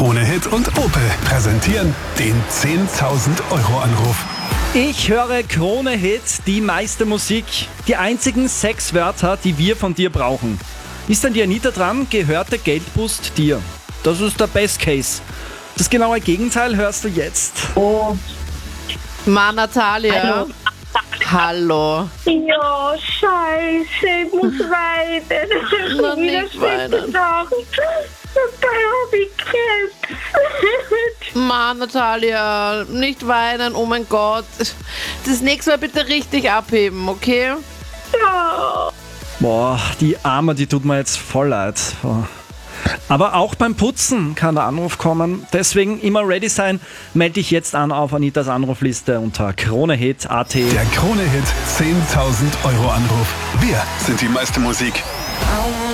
Krone Hit und Opel präsentieren den 10.000-Euro-Anruf. Ich höre Krone Hit, die meiste Musik, die einzigen 6 Wörter, die wir von dir brauchen. Ist dann die Anita dran, gehört der Geldboost dir. Das ist der Best Case. Das genaue Gegenteil hörst du jetzt. Oh, Natalia. Hallo. ja, scheiße, ich muss weinen. Na, nicht weinen. Dabei habe ich Krebs. Natalia, nicht weinen, oh mein Gott. Das nächste Mal bitte richtig abheben, okay? Ja. Boah, die Arme, die tut mir jetzt voll leid. Aber auch beim Putzen kann der Anruf kommen. Deswegen immer ready sein. Melde dich jetzt an auf Anitas Anrufliste unter KroneHit.at. Der Krone Hit 10.000-Euro-Anruf. Wir sind die meiste Musik.